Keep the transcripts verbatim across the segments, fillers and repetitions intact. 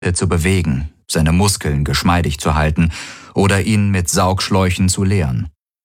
zu bewegen, seine Muskeln geschmeidig zu halten oder ihn mit Saugschläuchen zu leeren.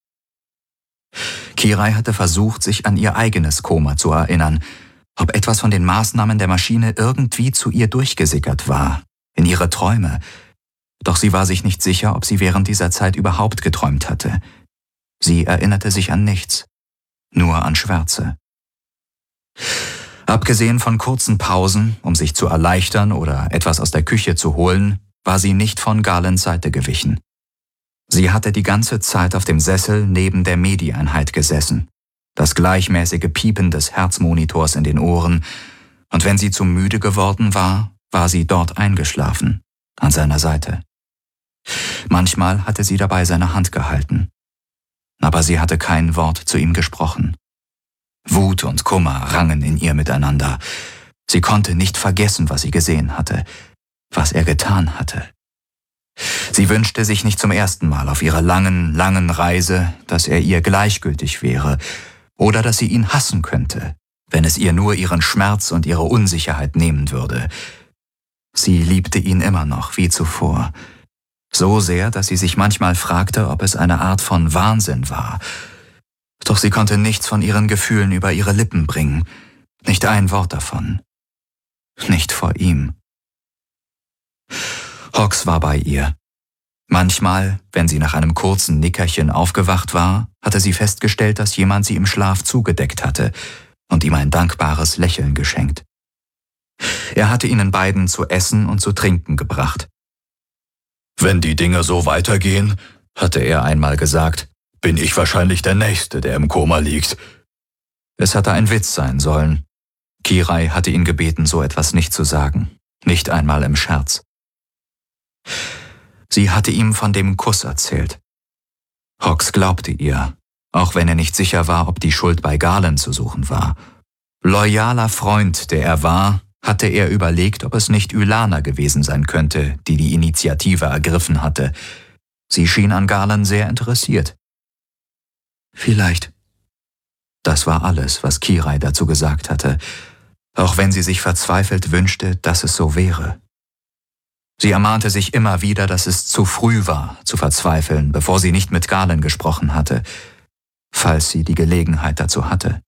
Kirai hatte versucht, sich an ihr eigenes Koma zu erinnern, ob etwas von den Maßnahmen der Maschine irgendwie zu ihr durchgesickert war, in ihre Träume. Doch sie war sich nicht sicher, ob sie während dieser Zeit überhaupt geträumt hatte. Sie erinnerte sich an nichts, nur an Schwärze. Abgesehen von kurzen Pausen, um sich zu erleichtern oder etwas aus der Küche zu holen, war sie nicht von Garlands Seite gewichen. Sie hatte die ganze Zeit auf dem Sessel neben der Medi-Einheit gesessen, das gleichmäßige Piepen des Herzmonitors in den Ohren, und wenn sie zu müde geworden war, war sie dort eingeschlafen, an seiner Seite. Manchmal hatte sie dabei seine Hand gehalten, aber sie hatte kein Wort zu ihm gesprochen. Wut und Kummer rangen in ihr miteinander. Sie konnte nicht vergessen, was sie gesehen hatte, was er getan hatte. Sie wünschte sich nicht zum ersten Mal auf ihrer langen, langen Reise, dass er ihr gleichgültig wäre oder dass sie ihn hassen könnte, wenn es ihr nur ihren Schmerz und ihre Unsicherheit nehmen würde. Sie liebte ihn immer noch, wie zuvor. So sehr, dass sie sich manchmal fragte, ob es eine Art von Wahnsinn war. Doch sie konnte nichts von ihren Gefühlen über ihre Lippen bringen, nicht ein Wort davon. Nicht vor ihm. Hawks war bei ihr. Manchmal, wenn sie nach einem kurzen Nickerchen aufgewacht war, hatte sie festgestellt, dass jemand sie im Schlaf zugedeckt hatte und ihm ein dankbares Lächeln geschenkt. Er hatte ihnen beiden zu essen und zu trinken gebracht. »Wenn die Dinge so weitergehen«, hatte er einmal gesagt, »bin ich wahrscheinlich der Nächste, der im Koma liegt.« Es hatte ein Witz sein sollen. Kirai hatte ihn gebeten, so etwas nicht zu sagen, nicht einmal im Scherz. Sie hatte ihm von dem Kuss erzählt. Hawks glaubte ihr, auch wenn er nicht sicher war, ob die Schuld bei Garland zu suchen war. Loyaler Freund, der er war, hatte er überlegt, ob es nicht Ylana gewesen sein könnte, die die Initiative ergriffen hatte. Sie schien an Garland sehr interessiert. Vielleicht. Das war alles, was Kirai dazu gesagt hatte, auch wenn sie sich verzweifelt wünschte, dass es so wäre. Sie ermahnte sich immer wieder, dass es zu früh war, zu verzweifeln, bevor sie nicht mit Garland gesprochen hatte, falls sie die Gelegenheit dazu hatte.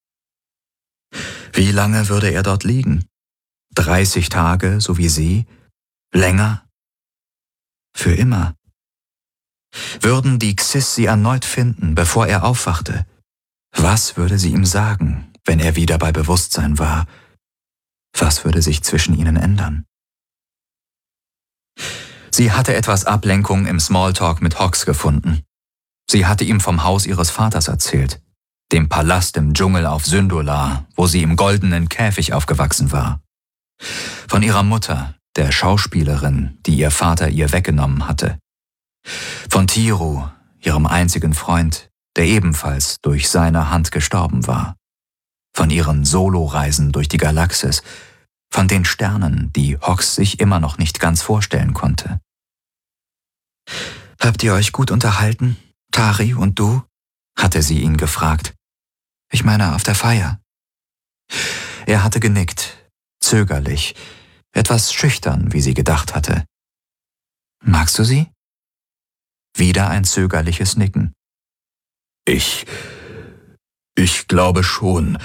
Wie lange würde er dort liegen? Dreißig Tage, so wie sie? Länger? Für immer? Würden die Xys sie erneut finden, bevor er aufwachte? Was würde sie ihm sagen, wenn er wieder bei Bewusstsein war? Was würde sich zwischen ihnen ändern? Sie hatte etwas Ablenkung im Smalltalk mit Hawks gefunden. Sie hatte ihm vom Haus ihres Vaters erzählt, dem Palast im Dschungel auf Syndulla, wo sie im goldenen Käfig aufgewachsen war. Von ihrer Mutter, der Schauspielerin, die ihr Vater ihr weggenommen hatte. Von Tiru, ihrem einzigen Freund, der ebenfalls durch seine Hand gestorben war. Von ihren Soloreisen durch die Galaxis, von den Sternen, die Hawks sich immer noch nicht ganz vorstellen konnte. »Habt ihr euch gut unterhalten, Tari und du?« hatte sie ihn gefragt. »Ich meine, auf der Feier.« Er hatte genickt, zögerlich, etwas schüchtern, wie sie gedacht hatte. »Magst du sie?« Wieder ein zögerliches Nicken. Ich... ich glaube schon,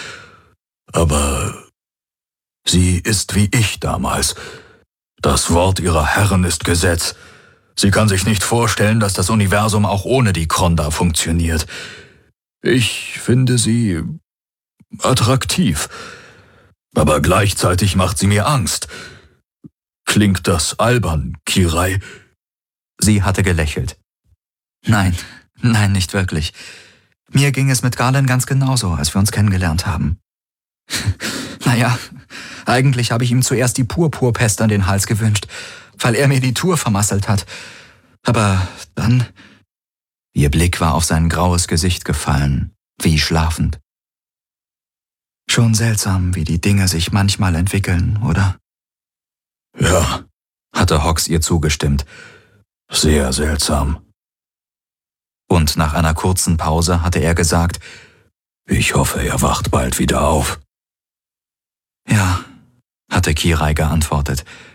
aber sie ist wie ich damals. Das Wort ihrer Herren ist Gesetz. Sie kann sich nicht vorstellen, dass das Universum auch ohne die Kronda funktioniert. Ich finde sie attraktiv, aber gleichzeitig macht sie mir Angst. Klingt das albern, Kirai?« Sie hatte gelächelt. »Nein, nein, nicht wirklich. Mir ging es mit Garland ganz genauso, als wir uns kennengelernt haben. Naja, eigentlich habe ich ihm zuerst die Purpurpest an den Hals gewünscht, weil er mir die Tour vermasselt hat. Aber dann...« Ihr Blick war auf sein graues Gesicht gefallen, wie schlafend. »Schon seltsam, wie die Dinge sich manchmal entwickeln, oder?« »Ja«, hatte Hawks ihr zugestimmt. »Sehr seltsam.« Und nach einer kurzen Pause hatte er gesagt, »Ich hoffe, er wacht bald wieder auf.« »Ja«, hatte Kirai geantwortet.